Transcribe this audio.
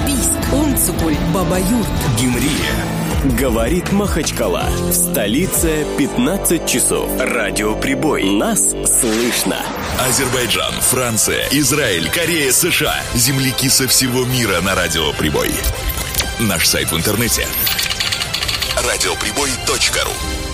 Бийск, Унцукуль, Бабаюрт, Гюмри. Говорит Махачкала. В столице 15 часов. Радиоприбой. Нас слышно. Азербайджан, Франция, Израиль, Корея, США. Земляки со всего мира на Радиоприбой. Наш сайт в интернете радиоприбой.ру.